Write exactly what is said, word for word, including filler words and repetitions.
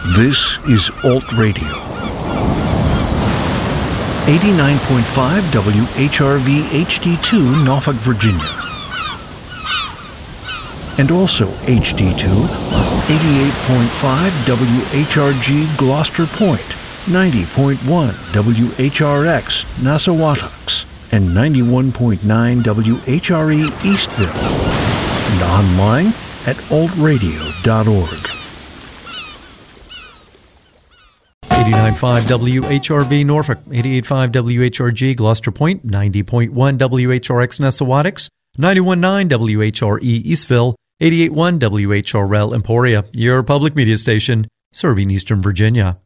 This is Alt Radio. eighty-nine point five W H R V H D two, Norfolk, Virginia. And also H D two on eighty-eight point five W H R G, Gloucester Point, ninety point one W H R X, Nassawatucks, and ninety-one point nine W H R E, Eastville. And online at alt radio dot org. eighty-nine point five W H R V Norfolk, eighty-eight point five W H R G Gloucester Point, ninety point one W H R X Nassawatucks, ninety-one point nine W H R E Eastville, eighty-eight point one W H R L Emporia, your public media station serving Eastern Virginia.